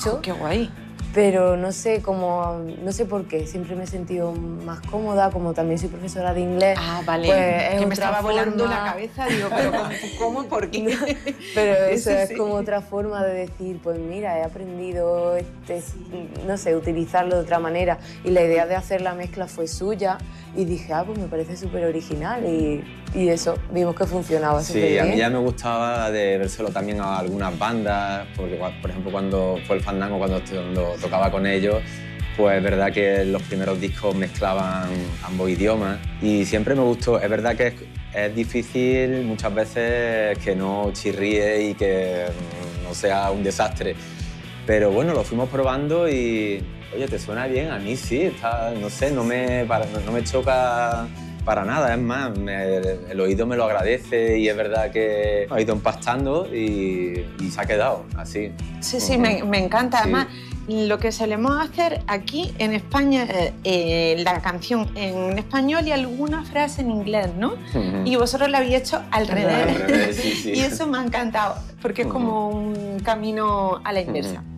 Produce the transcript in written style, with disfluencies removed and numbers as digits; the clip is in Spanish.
mucho. Oh, ¡qué guay! Pero no sé por qué, siempre me he sentido más cómoda, como también soy profesora de inglés. Ah, vale, pues que me estaba volando la cabeza, digo, pero ¿cómo? ¿Por qué? Pero eso es como otra forma de decir, pues mira, he aprendido, no sé, utilizarlo de otra manera. Y la idea de hacer la mezcla fue suya y dije, pues me parece súper original y eso, vimos que funcionaba súper bien. Sí, a mí ya me gustaba de vérselo también a algunas bandas, porque por ejemplo cuando fue el Fandango, cuando tocaba con ellos, pues es verdad que los primeros discos mezclaban ambos idiomas y siempre me gustó. Es verdad que es difícil muchas veces que no chirríe y que no sea un desastre, pero bueno, lo fuimos probando y, oye, ¿te suena bien? A mí sí, no sé, no me choca para nada, es más, el oído me lo agradece y es verdad que ha ido empastando y se ha quedado así. Sí, me encanta. Sí. Además, lo que solemos hacer aquí en España, la canción en español y alguna frase en inglés, ¿no? Y vosotros la habéis hecho al revés. Sí. Y eso me ha encantado, porque es como un camino a la inversa.